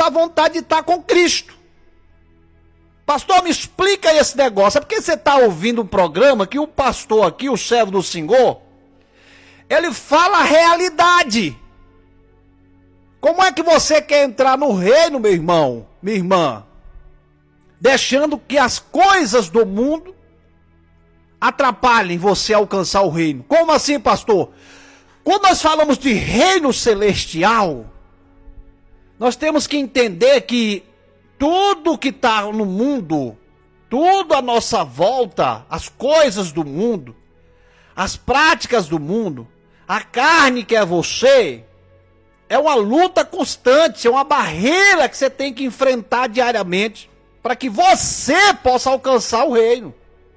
essa vontade de estar com Cristo. Pastor, me explica esse negócio. É porque você está ouvindo um programa que o pastor aqui, o servo do Senhor, ele fala a realidade. Como é que você quer entrar no reino, meu irmão, minha irmã, deixando que as coisas do mundo atrapalhem você a alcançar o reino? Como assim, pastor? Quando nós falamos de reino celestial, nós temos que entender que tudo que está no mundo, tudo à nossa volta, as coisas do mundo, as práticas do mundo, a carne que é você, é uma luta constante, é uma barreira que você tem que enfrentar diariamente para que você possa alcançar o reino.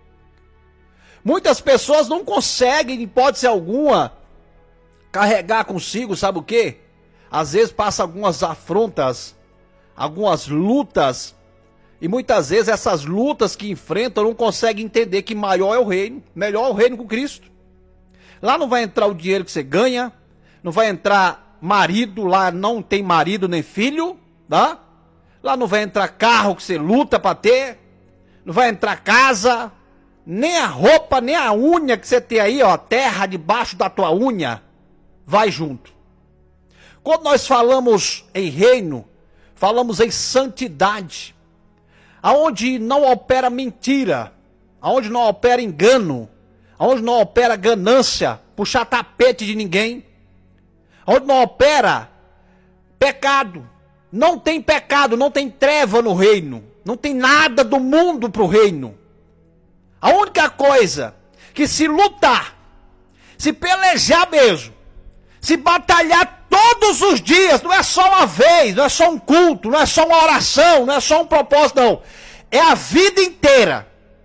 Muitas pessoas não conseguem, em hipótese alguma, carregar consigo, sabe o quê? Às vezes passa algumas afrontas, algumas lutas, e muitas vezes essas lutas que enfrentam não conseguem entender que maior é o reino, melhor é o reino com Cristo. Lá não vai entrar o dinheiro que você ganha, não vai entrar marido, lá não tem marido nem filho, tá? Lá não vai entrar carro que você luta para ter, não vai entrar casa, nem a roupa, nem a unha que você tem aí, ó, a terra debaixo da tua unha, vai junto. Quando nós falamos em reino, falamos em santidade, aonde não opera mentira, aonde não opera engano, aonde não opera ganância, puxar tapete de ninguém, aonde não opera pecado. Não tem pecado, não tem treva no reino, não tem nada do mundo para o reino. A única coisa que se lutar, se pelejar mesmo, se batalhar todos os dias, não é só uma vez, não é só um culto, não é só uma oração, não é só um propósito, não. É a vida inteira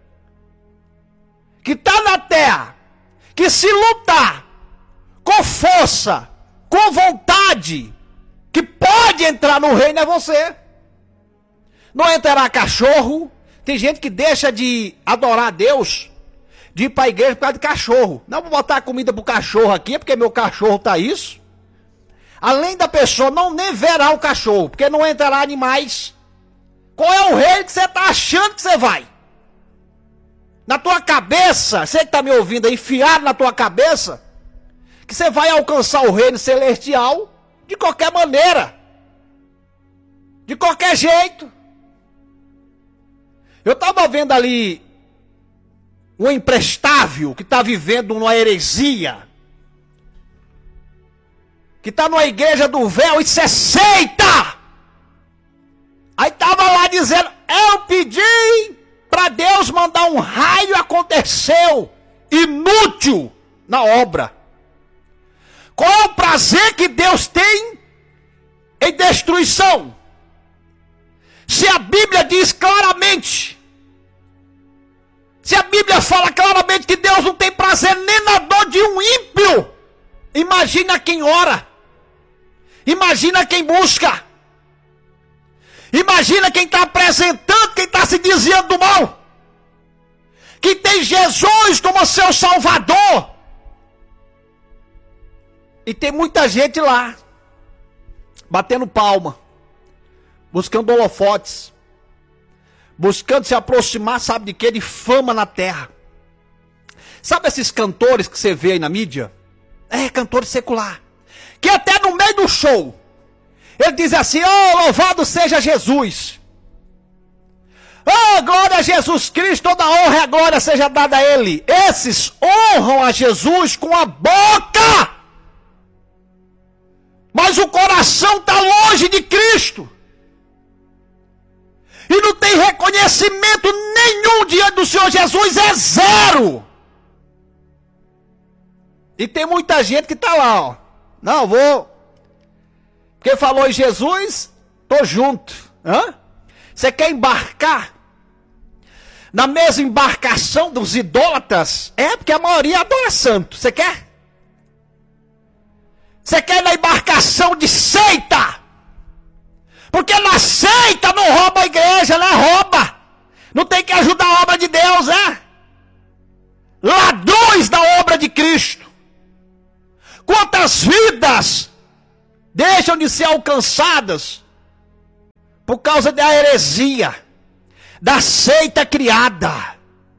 que está na terra, que se lutar com força, com vontade, que pode entrar no reino é você. Não entrará cachorro. Tem gente que deixa de adorar a Deus, de ir para a igreja por causa de cachorro. Não vou botar comida pro cachorro aqui, porque meu cachorro tá isso. Além da pessoa não nem verá o cachorro, porque não entrará animais. Qual é o reino que você está achando que você vai? Na tua cabeça, você que está me ouvindo aí, enfiado na tua cabeça, que você vai alcançar o reino celestial de qualquer maneira, de qualquer jeito. Eu estava vendo ali um imprestável que está vivendo uma heresia, que está numa igreja do véu e se seita. Aí estava lá dizendo, eu pedi para Deus mandar um raio, aconteceu, inútil na obra. Qual é o prazer que Deus tem em destruição? Se a Bíblia diz claramente, se a Bíblia fala claramente que Deus não tem prazer nem na dor de um ímpio, imagina quem ora, imagina quem busca, imagina quem está apresentando, quem está se desviando do mal, que tem Jesus como seu Salvador. E tem muita gente lá, batendo palma, buscando holofotes, buscando se aproximar, sabe de quê? De fama na terra. Sabe esses cantores que você vê aí na mídia? É, cantores secular. Que até no meio do show, ele diz assim, oh, louvado seja Jesus. Oh, glória a Jesus Cristo, toda honra e a glória seja dada a Ele. Esses honram a Jesus com a boca, mas o coração está longe de Cristo. E não tem reconhecimento nenhum diante do Senhor Jesus, é zero. E tem muita gente que está lá, ó. Não, vou. Porque falou em Jesus, tô junto. Hã? Você quer embarcar na mesma embarcação dos idólatras? É, porque a maioria adora santo. Você quer? Você quer ir na embarcação de seita? Porque na seita não rouba a igreja, ela rouba. Não tem que ajudar a obra de Deus, é? Ladrões da obra de Cristo. Quantas vidas deixam de ser alcançadas por causa da heresia, da seita criada.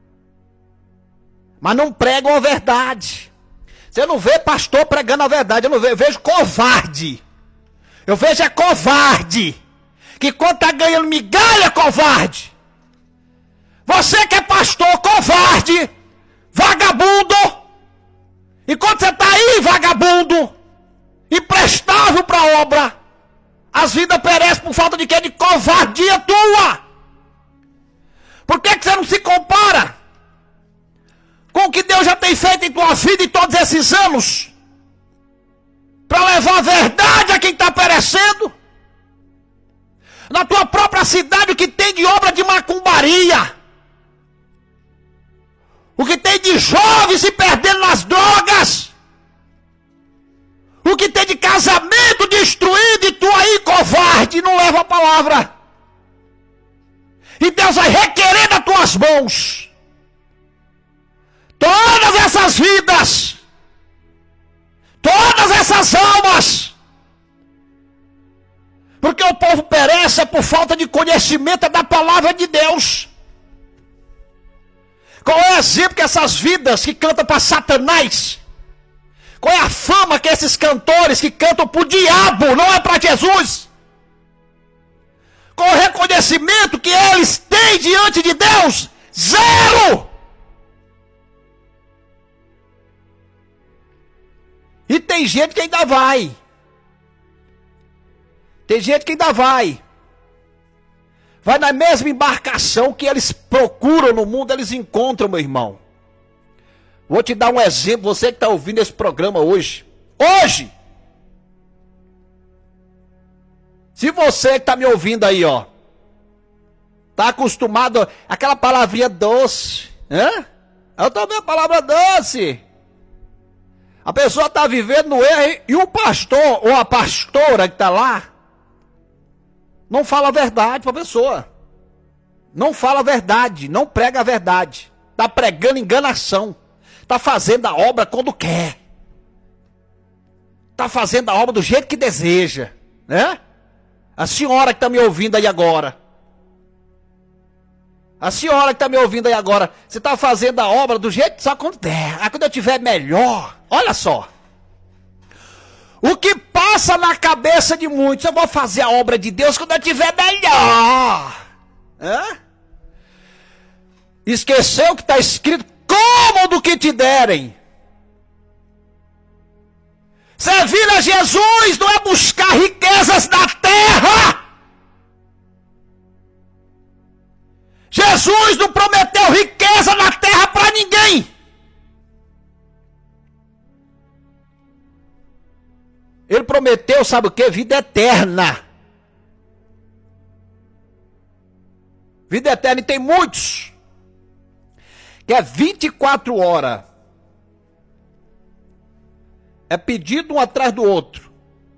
Mas não pregam a verdade. Você não vê pastor pregando a verdade, eu vejo covarde. Eu vejo é covarde. Que quando está ganhando migalha, covarde. Você que é pastor, covarde, vagabundo. E quando você está aí, vagabundo, imprestável para a obra, as vidas perecem por falta de quê? De covardia tua. Por que você não se compara com o que Deus já tem feito em tua vida em todos esses anos? Para levar a verdade a quem está perecendo. Na tua própria cidade, o que tem de obra de macumbaria. O que tem de jovens se perdendo nas drogas. O que tem de casamento destruído e tu aí, covarde, não leva a palavra. E Deus vai requerer das tuas mãos todas essas vidas, todas essas almas. Porque o povo perece por falta de conhecimento da palavra de Deus. Qual é o exemplo que essas vidas que cantam para Satanás? Qual é a fama que esses cantores que cantam para o diabo, não é para Jesus? Qual é o reconhecimento que eles têm diante de Deus? Zero! E tem gente que ainda vai. Tem gente que ainda vai. Vai na mesma embarcação que eles procuram no mundo, eles encontram, meu irmão. Vou te dar um exemplo, você que está ouvindo esse programa hoje. Hoje! Se você que está me ouvindo aí, ó, está acostumado àquela palavrinha doce, né? Eu também a palavra doce. A pessoa está vivendo no erro e o pastor ou a pastora que está lá não fala a verdade para a pessoa. Não fala a verdade, não prega a verdade. Está pregando enganação. Está fazendo a obra quando quer. Está fazendo a obra do jeito que deseja, né? A senhora que está me ouvindo aí agora. A senhora que está me ouvindo aí agora. Você está fazendo a obra do jeito só quando der. Aí quando eu tiver melhor. Olha só. O que passa na cabeça de muitos. Eu vou fazer a obra de Deus quando eu tiver melhor. Hã? Esqueceu que está escrito. Como do que te derem. Servir a Jesus não é buscar riquezas na terra. Jesus não prometeu riqueza na terra para ninguém. Ele prometeu, sabe o que? Vida eterna. Vida eterna, e tem muitos que é 24 horas. É pedido um atrás do outro.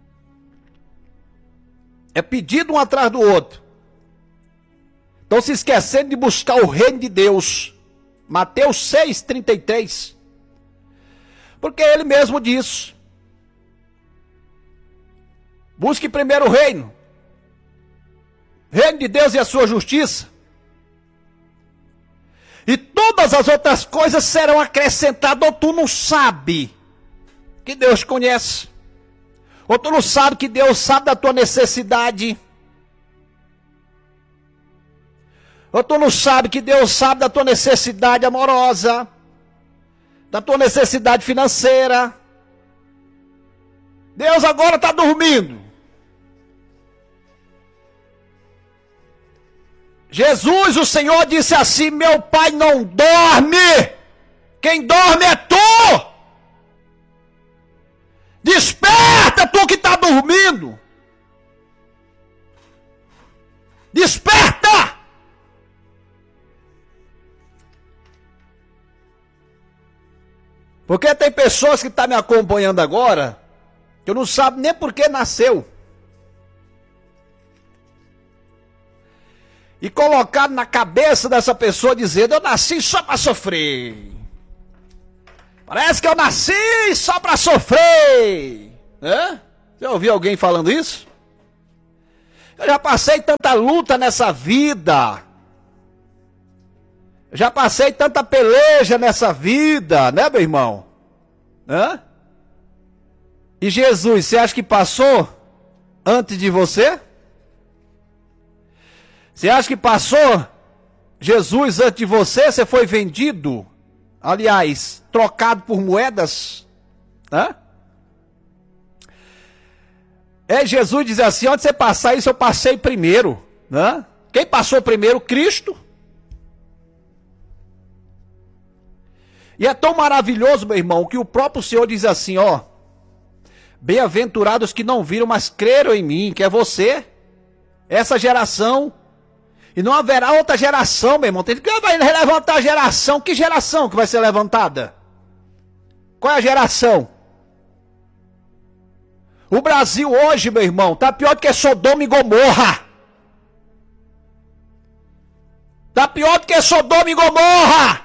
É pedido um atrás do outro. Estão se esquecendo de buscar o reino de Deus. Mateus 6,33. Porque ele mesmo diz. Busque primeiro o reino. Reino de Deus e a sua justiça. E todas as outras coisas serão acrescentadas. Ou tu não sabe que Deus conhece. Ou tu não sabe que Deus sabe da tua necessidade. Ou tu não sabe que Deus sabe da tua necessidade amorosa. Da tua necessidade financeira. Deus agora está dormindo. Jesus, o Senhor, disse assim: meu Pai não dorme. Quem dorme é tu. Desperta, tu que está dormindo. Desperta. Porque tem pessoas que estão me acompanhando agora, que eu não sabe nem por que nasceu. E colocar na cabeça dessa pessoa dizendo: eu nasci só para sofrer. Parece que eu nasci só para sofrer. Já ouviu alguém falando isso? Eu já passei tanta luta nessa vida. Eu já passei tanta peleja nessa vida, né, meu irmão? Hã? E Jesus, você acha que passou antes de você? Você acha que passou Jesus antes de você? Você foi vendido? Aliás, trocado por moedas? Hã? Jesus diz assim, onde você passar isso eu passei primeiro. Hã? Quem passou primeiro? Cristo. E é tão maravilhoso, meu irmão, que o próprio Senhor diz assim, ó. Bem-aventurados que não viram, mas creram em mim, que é você. Essa geração. E não haverá outra geração, meu irmão. Tem que vai levantar a geração. Que geração que vai ser levantada? Qual é a geração? O Brasil hoje, meu irmão, tá pior do que Sodoma e Gomorra. Tá pior do que Sodoma e Gomorra.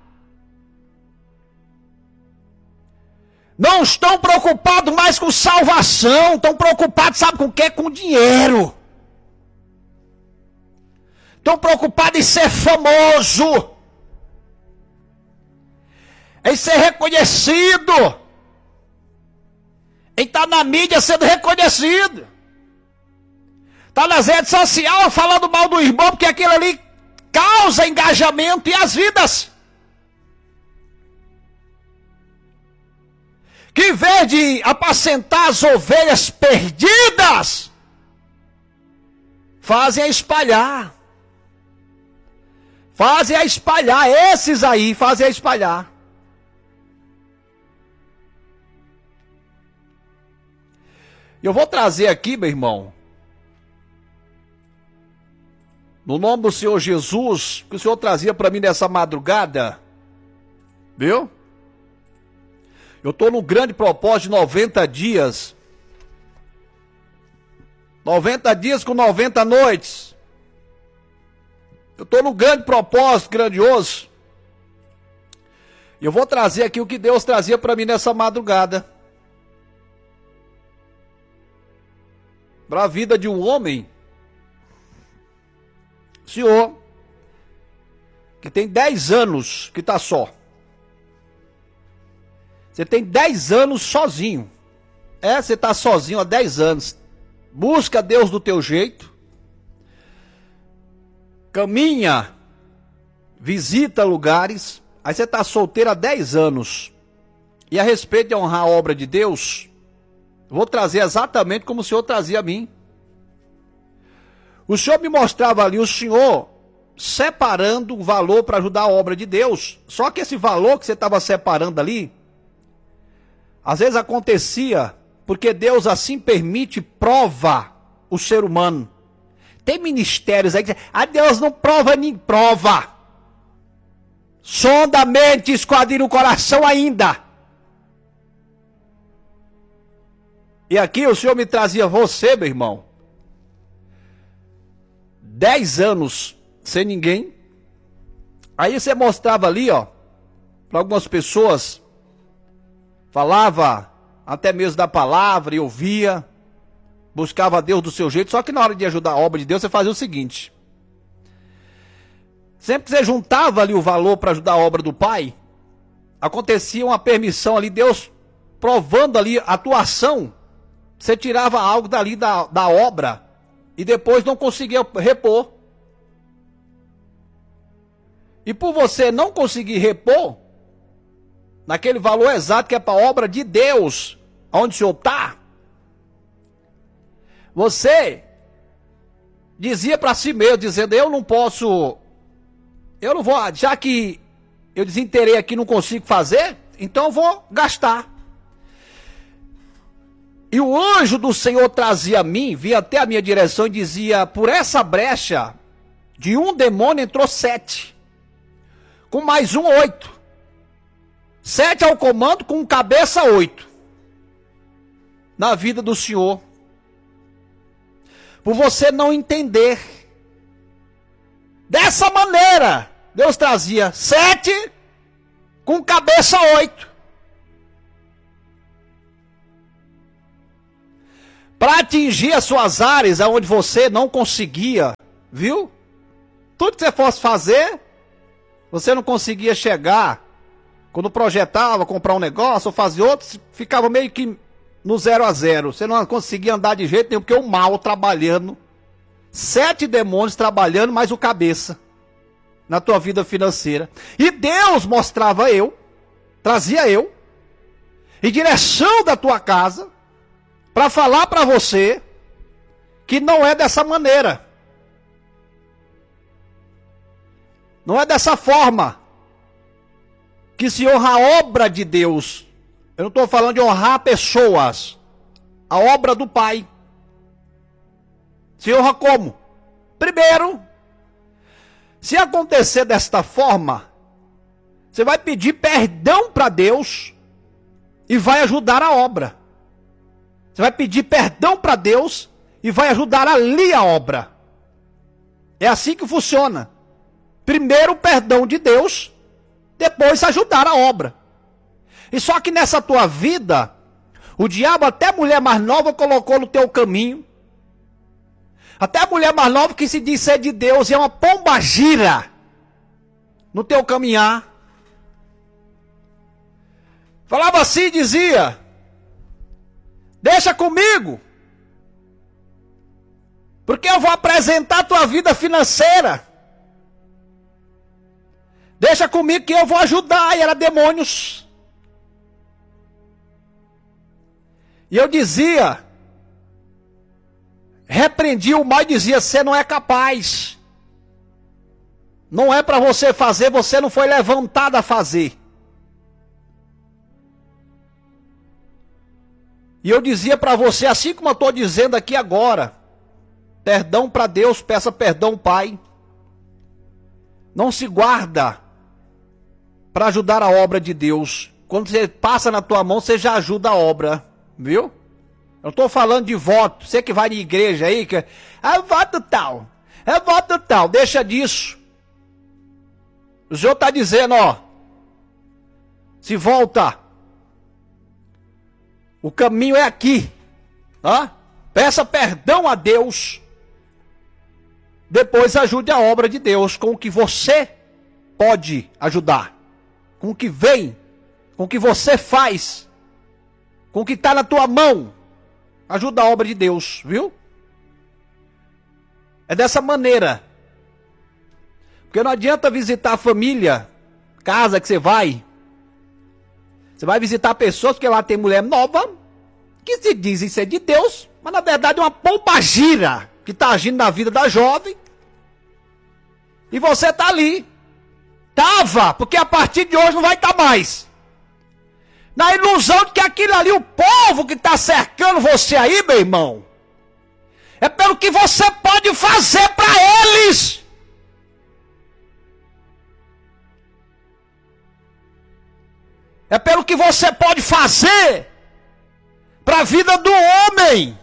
Não estão preocupados mais com salvação. Estão preocupados, sabe com o quê? Com dinheiro. Estão preocupados em ser famoso. Em ser reconhecido. Em estar na mídia sendo reconhecido. Está nas redes sociais falando mal do irmão, porque aquilo ali causa engajamento e as vidas. Que em vez de apacentar as ovelhas perdidas, fazem a espalhar. Fazem a espalhar, esses aí fazem a espalhar. Eu vou trazer aqui, meu irmão, no nome do Senhor Jesus, que o Senhor trazia para mim nessa madrugada, viu? Eu estou num grande propósito de 90 dias. 90 dias com 90 noites. Eu estou num grande propósito, grandioso. E eu vou trazer aqui o que Deus trazia para mim nessa madrugada. Para a vida de um homem, senhor, que tem 10 anos que está só. Você tem 10 anos sozinho. Você está sozinho há 10 anos. Busca Deus do teu jeito. Caminha. Visita lugares. Aí você está solteiro há 10 anos. E a respeito de honrar a obra de Deus, vou trazer exatamente como o Senhor trazia a mim. O Senhor me mostrava ali, o Senhor separando o valor para ajudar a obra de Deus. Só que esse valor que você estava separando ali, às vezes acontecia, porque Deus assim permite, prova o ser humano. Tem ministérios aí que dizem, Deus não prova nem prova. Sonda a mente, esquadrinha o coração ainda. E aqui o Senhor me trazia você, meu irmão. 10 anos sem ninguém. Aí você mostrava ali, ó, para algumas pessoas, falava até mesmo da palavra e ouvia, buscava Deus do seu jeito, só que na hora de ajudar a obra de Deus, você fazia o seguinte. Sempre que você juntava ali o valor para ajudar a obra do Pai, acontecia uma permissão ali, Deus provando ali a atuação, você tirava algo dali da obra e depois não conseguia repor. E por você não conseguir repor, naquele valor exato que é para a obra de Deus, onde o Senhor está, você dizia para si mesmo, dizendo, eu não vou, já que eu desinterei aqui, não consigo fazer, então eu vou gastar. E o anjo do Senhor trazia a mim, vinha até a minha direção e dizia, por essa brecha, de um demônio entrou 7, com mais um 8. 7 ao comando, com cabeça 8. Na vida do Senhor. Por você não entender. Dessa maneira, Deus trazia 7 com cabeça 8. para atingir as suas áreas onde você não conseguia, viu? Tudo que você fosse fazer, você não conseguia chegar. Quando projetava comprar um negócio ou fazer outro, ficava meio que no 0 a 0. Você não conseguia andar de jeito nenhum, porque o mal trabalhando. 7 demônios trabalhando, mais o cabeça. Na tua vida financeira. E Deus mostrava eu, trazia eu, em direção da tua casa, para falar para você que não é dessa maneira. Não é dessa forma que se honra a obra de Deus. Eu não estou falando de honrar pessoas. A obra do Pai. Se honra como? Primeiro, se acontecer desta forma, você vai pedir perdão para Deus e vai ajudar a obra. Você vai pedir perdão para Deus e vai ajudar ali a obra. É assim que funciona. Primeiro o perdão de Deus, depois ajudar a obra. E só que nessa tua vida, o diabo até a mulher mais nova colocou no teu caminho. Até a mulher mais nova que se diz ser de Deus e é uma pombagira no teu caminhar. Falava assim, dizia: deixa comigo, porque eu vou apresentar a tua vida financeira. Deixa comigo que eu vou ajudar. E era demônios. E eu dizia, repreendia o mal e dizia: você não é capaz. Não é para você fazer, você não foi levantado a fazer. E eu dizia para você, assim como eu estou dizendo aqui agora: perdão para Deus, peça perdão ao Pai. Não se guarda para ajudar a obra de Deus. Quando você passa na tua mão, você já ajuda a obra. Viu? Eu não estou falando de voto. Você que vai de igreja aí, que é voto tal. É voto tal. Deixa disso. O Senhor está dizendo, ó. Se volta. O caminho é aqui. Ó. Peça perdão a Deus. Depois ajude a obra de Deus com o que você pode ajudar. Com o que vem. Com o que você faz. Com o que está na tua mão. Ajuda a obra de Deus, viu? É dessa maneira. Porque não adianta visitar a família, casa que você vai. Você vai visitar pessoas porque lá tem mulher nova, que se dizem ser de Deus, mas na verdade é uma pombagira que está agindo na vida da jovem. E você está ali. Tava, porque a partir de hoje não vai estar mais. Na ilusão de que aquilo ali, o povo que está cercando você aí, meu irmão, é pelo que você pode fazer para eles. É pelo que você pode fazer para a vida do homem.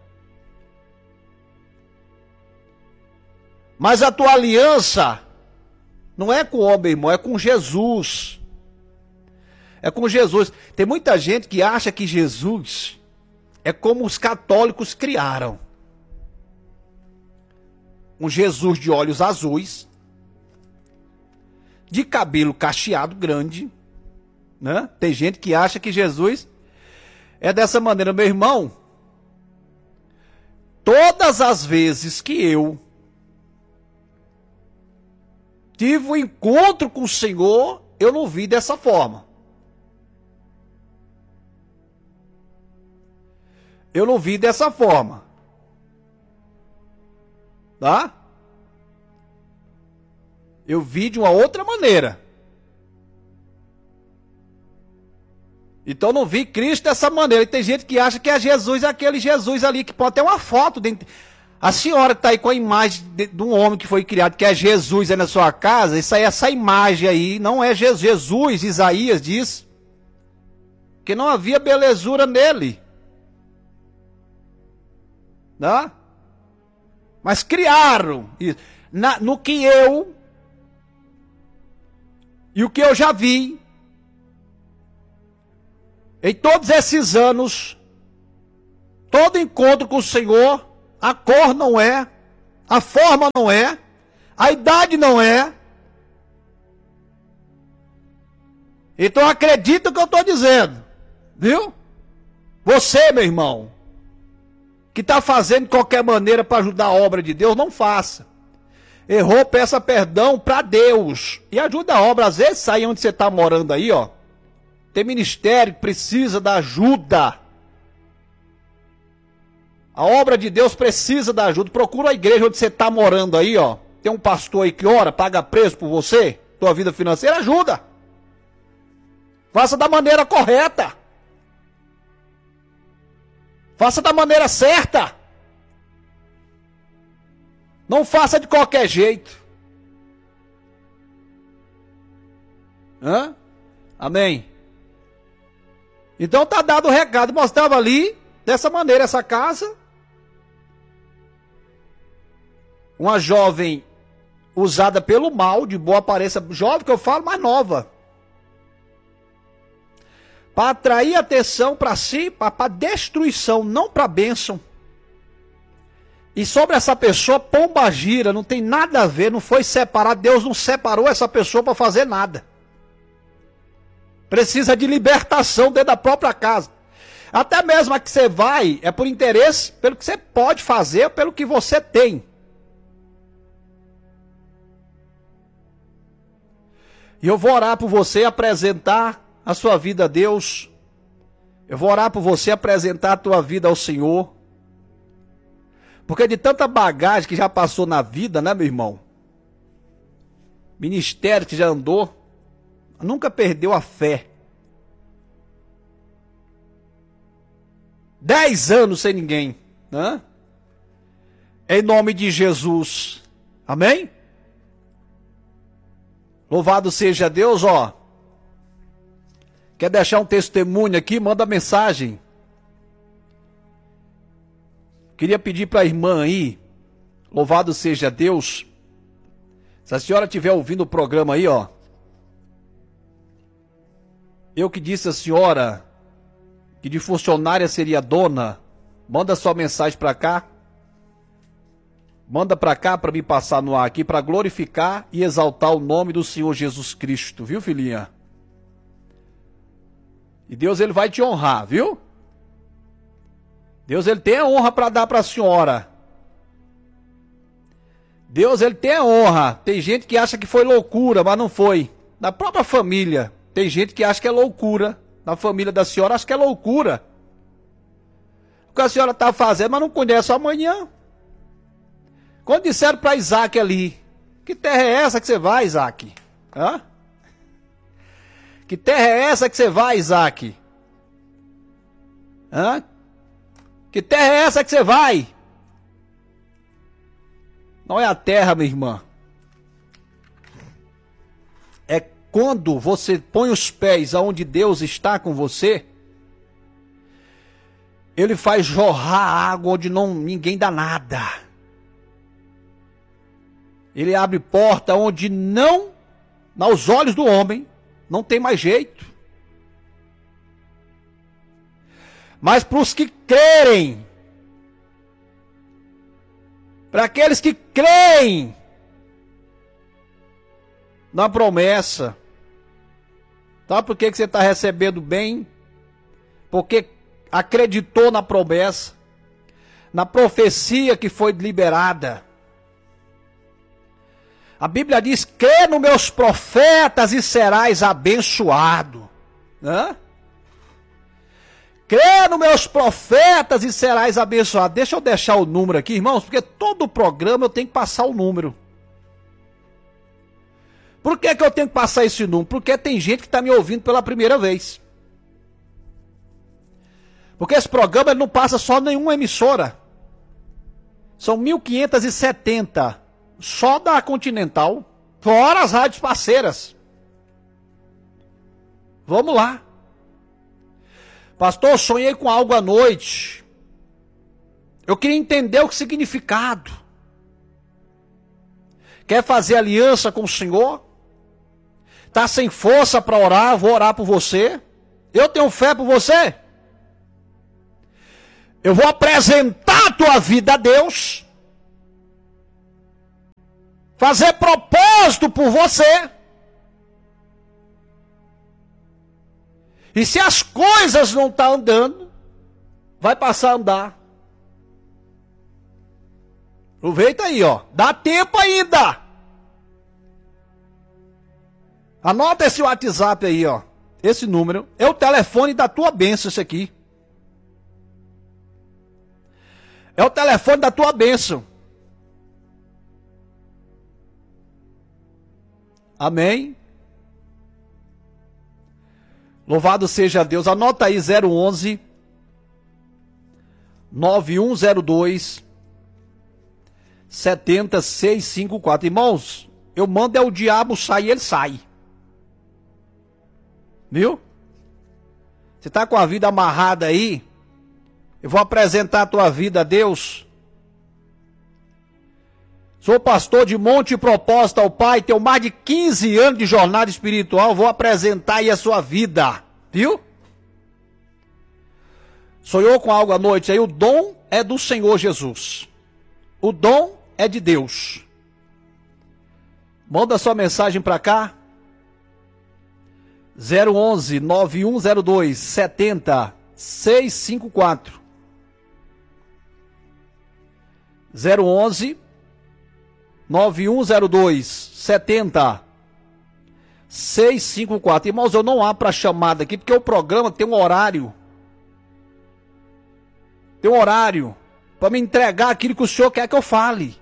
Mas a tua aliança não é com o homem, irmão, é com Jesus. É com Jesus. Tem muita gente que acha que Jesus é como os católicos criaram. Um Jesus de olhos azuis, de cabelo cacheado grande, né? Tem gente que acha que Jesus é dessa maneira. Meu irmão, todas as vezes que eu tive um encontro com o Senhor, eu não vi dessa forma. Eu não vi dessa forma. Tá? Eu vi de uma outra maneira. Então eu não vi Cristo dessa maneira. E tem gente que acha que é Jesus, aquele Jesus ali, que pode ter uma foto dentro. A senhora que está aí com a imagem de um homem que foi criado, que é Jesus aí na sua casa, isso aí, essa imagem aí não é Jesus. Jesus, Isaías diz que não havia belezura nele. Né? Mas criaram no que eu e o que eu já vi em todos esses anos Todo encontro com o Senhor, a cor não é, a forma não é, a idade não é. Então acredita no que eu estou dizendo, viu? Você, meu irmão, que está fazendo de qualquer maneira para ajudar a obra de Deus, não faça. Errou, peça perdão para Deus e ajuda a obra. Às vezes, aí onde você está morando aí, ó, tem ministério que precisa da ajuda. A obra de Deus precisa da ajuda. Procura a igreja onde você está morando aí, ó. Tem um pastor aí que ora, paga preço por você, tua vida financeira, ajuda. Faça da maneira correta. Faça da maneira certa. Não faça de qualquer jeito. Hã? Amém. Então tá dado o recado. Mostrava ali, dessa maneira, essa casa. Uma jovem usada pelo mal, de boa aparência. Jovem que eu falo, mas nova. Para atrair atenção para si, para destruição, não para bênção. E sobre essa pessoa, pombagira, não tem nada a ver, não foi separado. Deus não separou essa pessoa para fazer nada. Precisa de libertação dentro da própria casa. Até mesmo a que você vai, é por interesse, pelo que você pode fazer, pelo que você tem. E eu vou orar por você e apresentar a sua vida a Deus. Eu vou orar por você, apresentar a tua vida ao Senhor. Porque de tanta bagagem que já passou na vida, né, meu irmão? Ministério que já andou, nunca perdeu a fé. 10 anos sem ninguém, né? Em nome de Jesus. Amém? Louvado seja Deus, ó. Quer deixar um testemunho aqui? Manda mensagem. Queria pedir para a irmã aí, louvado seja Deus. Se a senhora estiver ouvindo o programa aí, ó. Eu que disse a senhora que de funcionária seria dona, manda sua mensagem para cá. Manda para cá para me passar no ar aqui, para glorificar e exaltar o nome do Senhor Jesus Cristo, viu, filhinha? E Deus, ele vai te honrar, viu? Deus, ele tem a honra para dar para a senhora. Deus, ele tem a honra. Tem gente que acha que foi loucura, mas não foi. Na própria família, tem gente que acha que é loucura. Na família da senhora, acha que é loucura. O que a senhora está fazendo, mas não conhece o amanhã. Quando disseram para Isaac ali, que terra é essa que você vai, Isaac? Hã? Que terra é essa que você vai, Isaac? Hã? Que terra é essa que você vai? Não é a terra, minha irmã. É quando você põe os pés aonde Deus está com você, ele faz jorrar água onde ninguém dá nada. Ele abre porta onde não, aos olhos do homem, não tem mais jeito. Mas para os que crerem, para aqueles que creem na promessa, sabe por que você está recebendo bem? Porque acreditou na promessa, na profecia que foi liberada. A Bíblia diz, crê nos meus profetas e serás abençoado. Hã? Crê nos meus profetas e serás abençoado. Deixa eu deixar o número aqui, irmãos, porque todo programa eu tenho que passar o número. Por que eu tenho que passar esse número? Porque tem gente que está me ouvindo pela primeira vez. Porque esse programa ele não passa só nenhuma emissora. São 1.570 só da Continental, fora as rádios parceiras. Vamos lá. Pastor, eu sonhei com algo à noite. Eu queria entender o significado. Quer fazer aliança com o Senhor? Está sem força para orar? Vou orar por você. Eu tenho fé por você. Eu vou apresentar a tua vida a Deus. Fazer propósito por você. E se as coisas não estão andando, vai passar a andar. Aproveita aí, ó. Dá tempo ainda. Anota esse WhatsApp aí, ó. Esse número é o telefone da tua bênção, esse aqui. É o telefone da tua bênção. Amém? Louvado seja Deus. Anota aí 011 9102 70654. Irmãos, eu mando é o diabo sair, ele sai. Viu? Você está com a vida amarrada aí? Eu vou apresentar a tua vida a Deus. Sou pastor de Monte Propósito ao Pai, tenho mais de 15 anos de jornada espiritual, vou apresentar aí a sua vida, viu? Sonhou com algo à noite aí? O dom é do Senhor Jesus. O dom é de Deus. Manda sua mensagem para cá. 011 9102 70654. 011 9102 70654. Irmãos, eu não abro para chamada aqui, porque o programa tem um horário. Tem um horário para me entregar aquilo que o senhor quer que eu fale.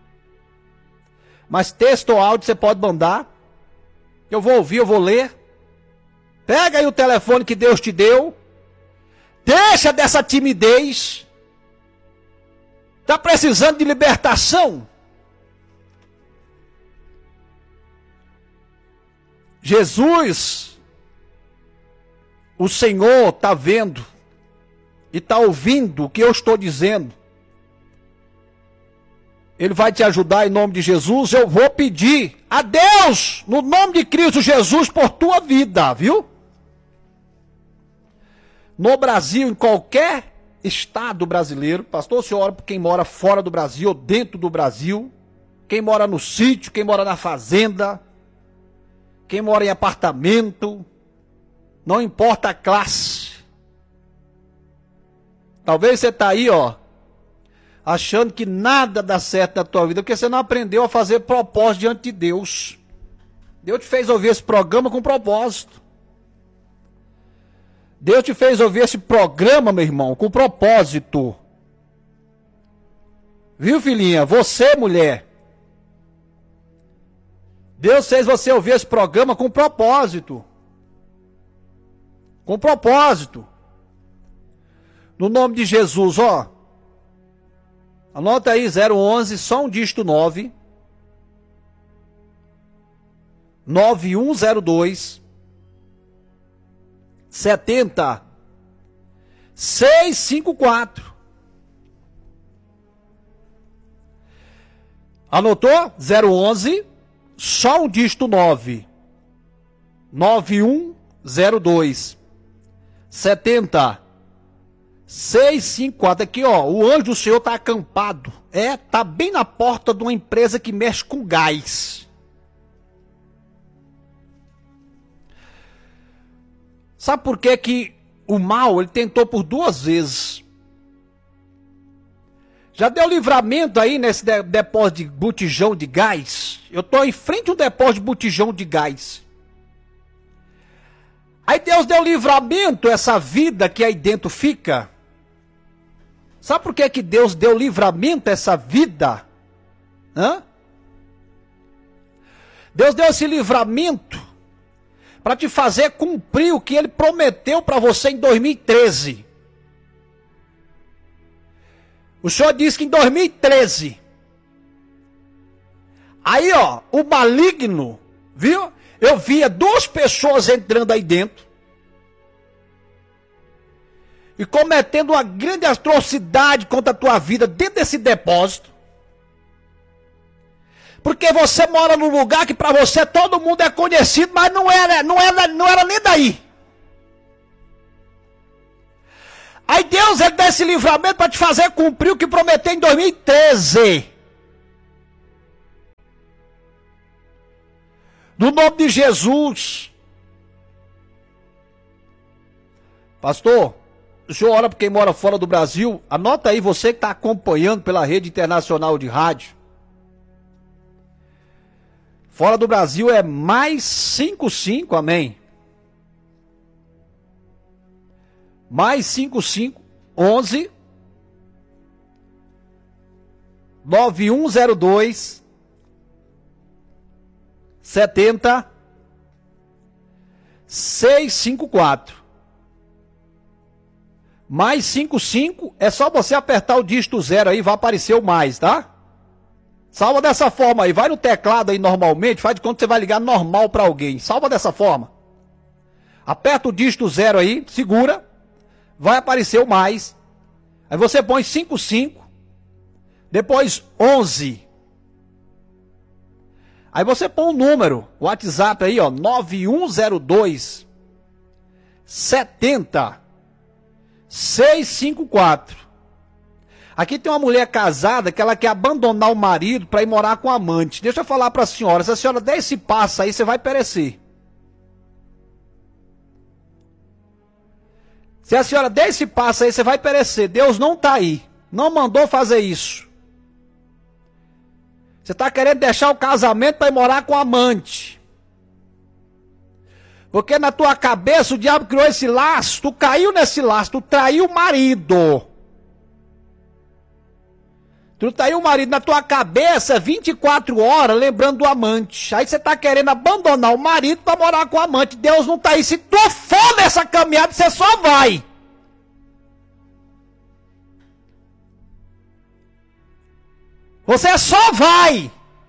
Mas texto ou áudio você pode mandar. Eu vou ouvir, eu vou ler. Pega aí o telefone que Deus te deu. Deixa dessa timidez. Está precisando de libertação? Jesus, o Senhor está vendo e está ouvindo o que eu estou dizendo. Ele vai te ajudar em nome de Jesus. Eu vou pedir a Deus, no nome de Cristo Jesus, por tua vida, viu? No Brasil, em qualquer estado brasileiro, pastor, o senhor ora por quem mora fora do Brasil ou dentro do Brasil, quem mora no sítio, quem mora na fazenda, quem mora em apartamento, não importa a classe. Talvez você está aí, ó, achando que nada dá certo na tua vida, porque você não aprendeu a fazer propósito diante de Deus. Deus te fez ouvir esse programa com propósito. Deus te fez ouvir esse programa, meu irmão, com propósito. Viu, filhinha? Você, mulher. Deus fez você ouvir esse programa com propósito. Com propósito. No nome de Jesus, ó. Anota aí 011, só um dígito 9. 9102 70654. Anotou? 011, só um dígito 9. 9102 70654. Aqui, ó, o anjo do Senhor tá acampado. Tá bem na porta de uma empresa que mexe com gás. Sabe por que que o mal, ele tentou por 2 vezes? Já deu livramento aí nesse depósito de botijão de gás? Eu estou em frente a um depósito de botijão de gás. Aí Deus deu livramento a essa vida que aí dentro fica. Sabe por que que Deus deu livramento a essa vida? Deus deu esse livramento para te fazer cumprir o que Ele prometeu para você em 2013. O Senhor disse que em 2013, aí ó, o maligno, viu? Eu via 2 pessoas entrando aí dentro e cometendo uma grande atrocidade contra a tua vida dentro desse depósito. Porque você mora num lugar que para você todo mundo é conhecido, mas não era nem daí. Aí Deus, ele dá esse livramento para te fazer cumprir o que prometeu em 2013. No nome de Jesus. Pastor, o senhor ora por quem mora fora do Brasil? Anota aí, você que está acompanhando pela rede internacional de rádio. Fora do Brasil é mais 55, amém? Mais 55, 11 9102 70 654. Mais 55, é só você apertar o dígito 0 aí, vai aparecer o mais, tá? Salva dessa forma aí, vai no teclado aí normalmente, faz de conta que você vai ligar normal para alguém. Salva dessa forma. Aperta o dígito 0 aí, segura, vai aparecer o mais. Aí você põe 55, depois 11. Aí você põe o número, o WhatsApp aí, ó, 9102 70 654. Aqui tem uma mulher casada que ela quer abandonar o marido para ir morar com o amante. Deixa eu falar para a senhora, se a senhora der esse passo aí, você vai perecer. Se a senhora der esse passo aí, você vai perecer. Deus não está aí, não mandou fazer isso. Você está querendo deixar o casamento para ir morar com o amante. Porque na tua cabeça o diabo criou esse laço, tu caiu nesse laço, tu traiu o marido. Tu traiu o marido na tua cabeça 24 horas lembrando do amante. Aí você está querendo abandonar o marido para morar com o amante. Deus não está aí. Se tu for nessa caminhada, você só vai. Você só vai.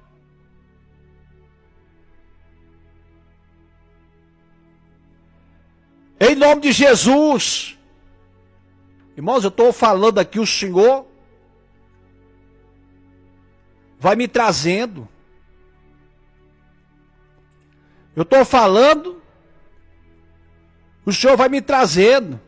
Em nome de Jesus. Irmãos, eu estou falando aqui, o Senhor vai me trazendo. Eu estou falando, o Senhor vai me trazendo.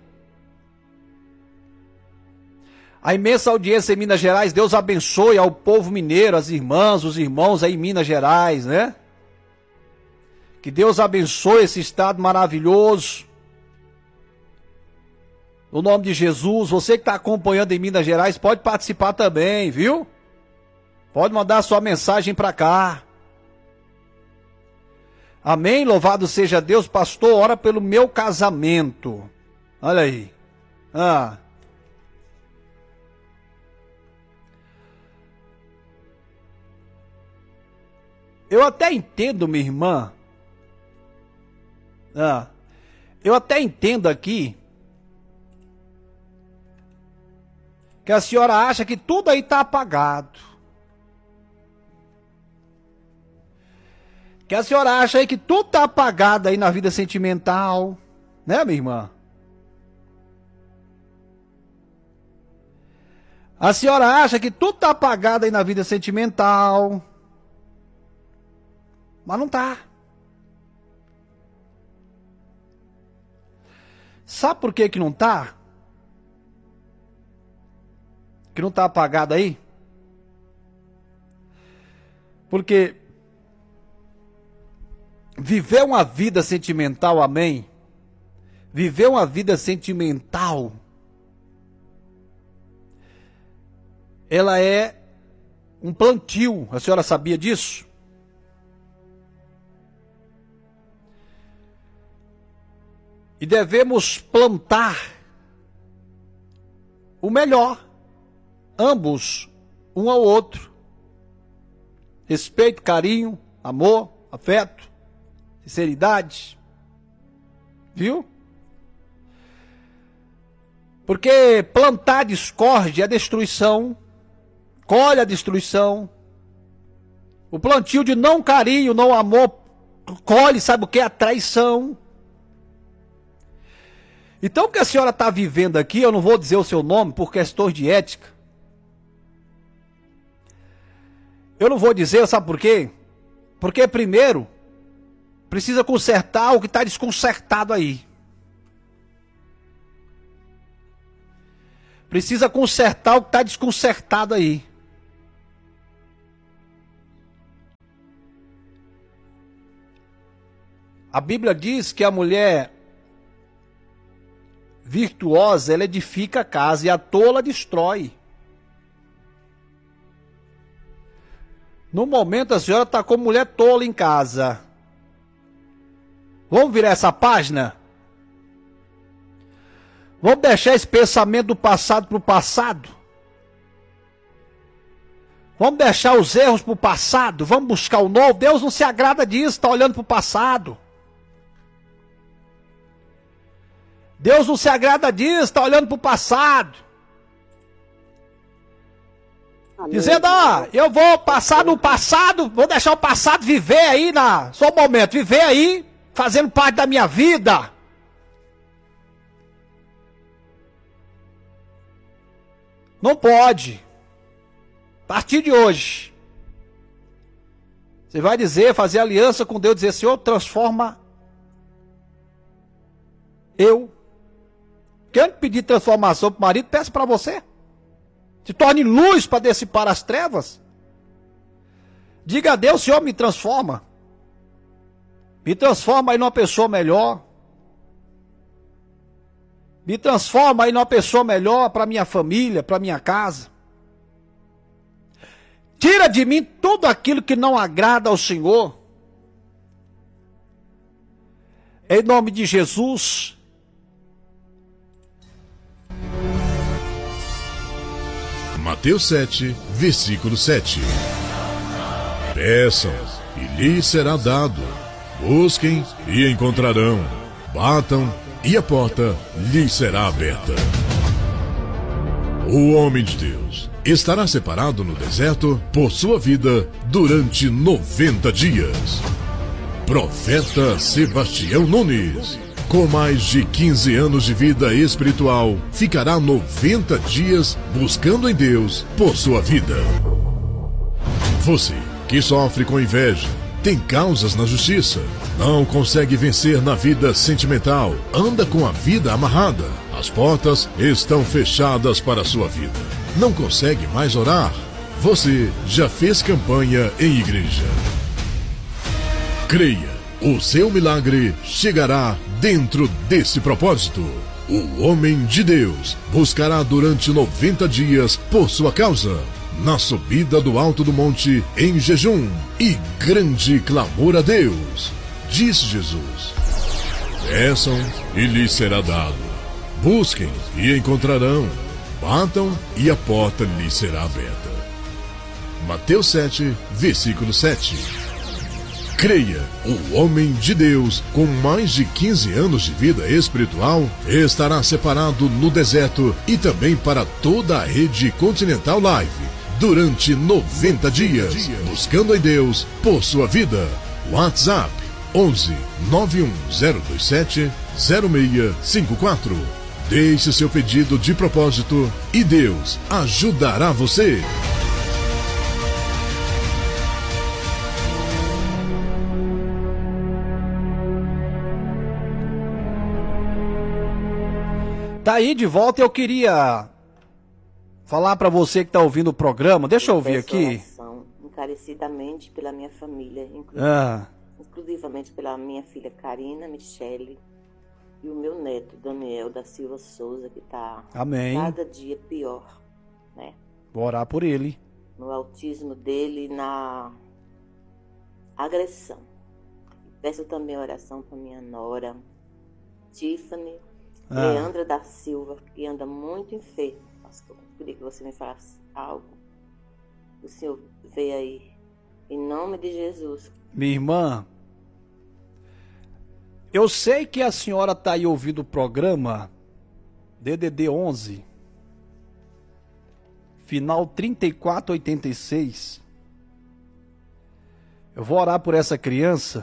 A imensa audiência em Minas Gerais, Deus abençoe ao povo mineiro, as irmãs, os irmãos aí em Minas Gerais, né? Que Deus abençoe esse estado maravilhoso. No nome de Jesus, você que está acompanhando em Minas Gerais, pode participar também, viu? Pode mandar sua mensagem para cá. Amém? Louvado seja Deus. Pastor, ora pelo meu casamento. Olha aí. Eu até entendo, minha irmã. Eu até entendo aqui que a senhora acha que tudo aí está apagado. Que a senhora acha aí que tudo está apagado aí na vida sentimental. Né, minha irmã? A senhora acha que tudo está apagado aí na vida sentimental. Mas não está. Sabe por que não está? Que não está apagado aí? Porque viver uma vida sentimental, amém? Viver uma vida sentimental, ela é um plantio. A senhora sabia disso? E devemos plantar o melhor, ambos, um ao outro. Respeito, carinho, amor, afeto, sinceridade. Viu? Porque plantar discórdia é destruição, colhe a destruição. O plantio de não carinho, não amor, colhe, sabe o que é a traição. Então o que a senhora está vivendo aqui, eu não vou dizer o seu nome por questões de ética. Eu não vou dizer, sabe por quê? Porque primeiro, precisa consertar o que está desconcertado aí. Precisa consertar o que está desconcertado aí. A Bíblia diz que a mulher virtuosa, ela edifica a casa e a tola destrói. No momento a senhora está como mulher tola em casa. Vamos virar essa página? Vamos deixar esse pensamento do passado para o passado? Vamos deixar os erros para o passado? Vamos buscar o novo? Deus não se agrada disso, está olhando para o passado. Deus não se agrada disso, está olhando para o passado. Amém. Dizendo, eu vou passar no passado, vou deixar o passado viver aí só um momento, viver aí, fazendo parte da minha vida. Não pode. A partir de hoje, você vai fazer aliança com Deus, dizer, Senhor, transforma eu. Quero pedir transformação para o marido, peço para você. Se torne luz para dissipar as trevas. Diga a Deus, Senhor, me transforma. Me transforma aí numa pessoa melhor. Me transforma aí numa pessoa melhor para minha família, para minha casa. Tira de mim tudo aquilo que não agrada ao Senhor. Em nome de Jesus. Mateus 7, versículo 7. Peçam, e lhes será dado. Busquem, e encontrarão. Batam, e a porta lhes será aberta. O homem de Deus estará separado no deserto por sua vida durante 90 dias. Profeta Sebastião Nunes, com mais de 15 anos de vida espiritual, ficará 90 dias buscando em Deus por sua vida. Você que sofre com inveja, tem causas na justiça, não consegue vencer na vida sentimental, anda com a vida amarrada, as portas estão fechadas para a sua vida, não consegue mais orar, você já fez campanha em igreja. Creia, o seu milagre chegará dentro desse propósito. O homem de Deus buscará durante 90 dias por sua causa, na subida do alto do monte em jejum e grande clamor a Deus. Disse Jesus: peçam e lhes será dado, busquem e encontrarão, batam e a porta lhes será aberta. Mateus 7, versículo 7. Creia, o homem de Deus, com mais de 15 anos de vida espiritual, estará separado no deserto e também para toda a rede Continental Live, durante 90 dias, buscando em Deus por sua vida. WhatsApp 11 91027 0654. Deixe seu pedido de propósito e Deus ajudará você. Tá aí de volta, eu queria falar para você que tá ouvindo o programa, deixa eu ouvir aqui. Encarecidamente pela minha família, inclusivamente pela minha filha Karina Michele e o meu neto Daniel da Silva Souza, que tá cada dia pior, né? Vou orar por ele. No autismo dele, na agressão. Peço também oração para minha nora Tiffany Leandra da Silva, que anda muito enfermo. Pastor, eu queria que você me falasse algo. O Senhor veio aí. Em nome de Jesus. Minha irmã, eu sei que a senhora está aí ouvindo o programa DDD 11, final 3486. Eu vou orar por essa criança.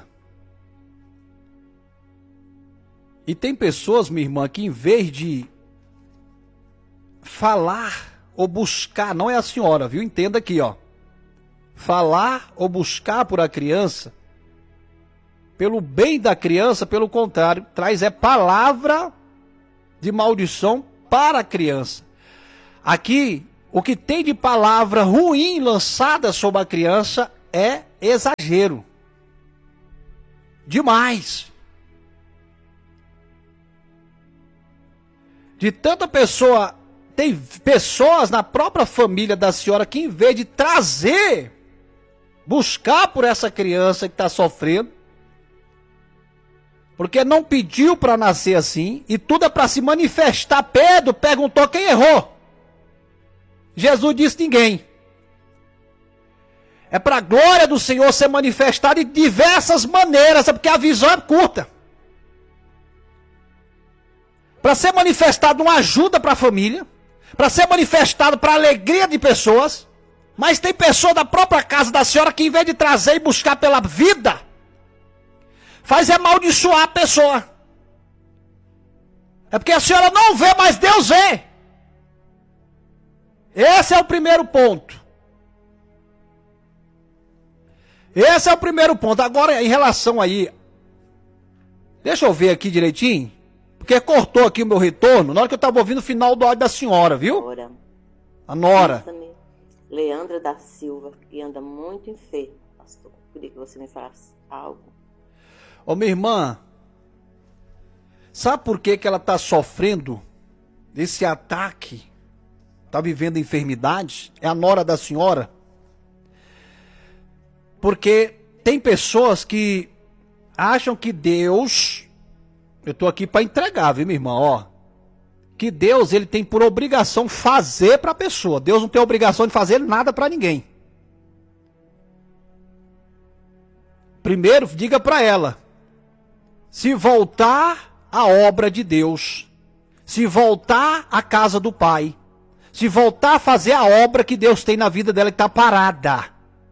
E tem pessoas, minha irmã, que em vez de falar ou buscar, não é a senhora, viu? Entenda aqui, ó. Falar ou buscar por a criança, pelo bem da criança, pelo contrário, traz palavra de maldição para a criança. Aqui, o que tem de palavra ruim lançada sobre a criança é exagero. Demais. De tanta pessoa, tem pessoas na própria família da senhora que, em vez de trazer, buscar por essa criança que está sofrendo, porque não pediu para nascer assim, e tudo é para se manifestar. Pedro perguntou quem errou. Jesus disse ninguém. É para a glória do Senhor ser manifestada de diversas maneiras, é porque a visão é curta. Para ser manifestado uma ajuda para a família, para ser manifestado para a alegria de pessoas, mas tem pessoa da própria casa da senhora que, em vez de trazer e buscar pela vida, faz amaldiçoar a pessoa. É porque a senhora não vê, mas Deus vê. Esse é o primeiro ponto. Esse é o primeiro ponto. Agora, em relação aí, deixa eu ver aqui direitinho, porque cortou aqui o meu retorno na hora que eu estava ouvindo o final do áudio da senhora, viu? Nora. A Nora. Leandra da Silva, que anda muito enferma. Pastor, eu queria que você me falasse algo. Ô, minha irmã, sabe por que ela está sofrendo desse ataque? Está vivendo enfermidade? É a nora da senhora? Porque tem pessoas que acham que Deus... Eu estou aqui para entregar, viu, minha irmã? Ó, que Deus, ele tem por obrigação fazer para a pessoa. Deus não tem obrigação de fazer nada para ninguém. Primeiro, diga para ela, se voltar à obra de Deus, se voltar à casa do Pai, se voltar a fazer a obra que Deus tem na vida dela que está parada.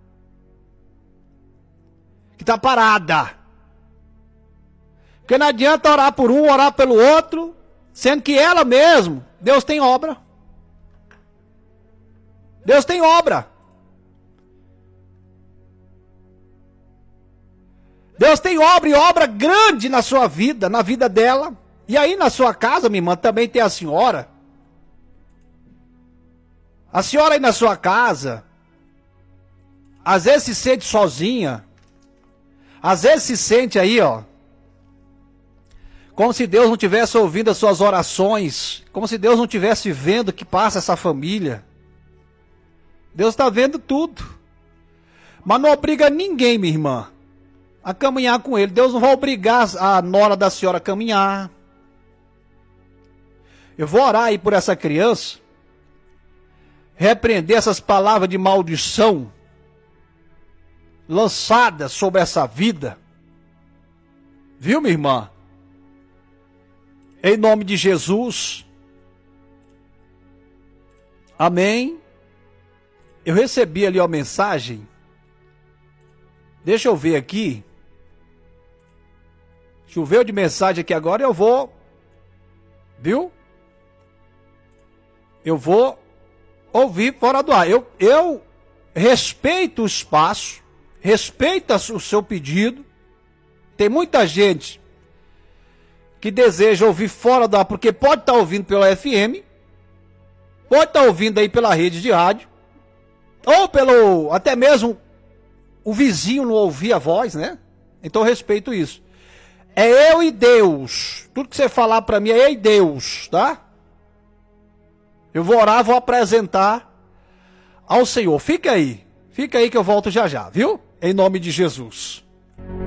Que está parada. Porque não adianta orar por um, orar pelo outro, sendo que ela mesmo, Deus tem obra. Deus tem obra. Deus tem obra e obra grande na sua vida, na vida dela. E aí na sua casa, minha irmã, também tem a senhora. A senhora aí na sua casa, às vezes se sente sozinha. Às vezes se sente aí, ó, como se Deus não tivesse ouvindo as suas orações, como se Deus não tivesse vendo o que passa essa família. Deus está vendo tudo. Mas não obriga ninguém, minha irmã, a caminhar com ele. Deus não vai obrigar a nora da senhora a caminhar. Eu vou orar aí por essa criança, repreender essas palavras de maldição lançadas sobre essa vida. Viu, minha irmã? Em nome de Jesus. Amém. Eu recebi ali a mensagem. Deixa eu ver aqui. Choveu de mensagem aqui agora, eu vou. Viu? Eu vou ouvir fora do ar. Eu respeito o espaço, respeito o seu pedido. Tem muita gente que deseja ouvir fora do ar, porque pode estar ouvindo pela FM, pode estar ouvindo aí pela rede de rádio, ou pelo, até mesmo o vizinho não ouvir a voz, né? Então eu respeito isso. É eu e Deus. Tudo que você falar para mim é eu e Deus, tá? Eu vou orar, vou apresentar ao Senhor. Fica aí que eu volto já já, viu? Em nome de Jesus.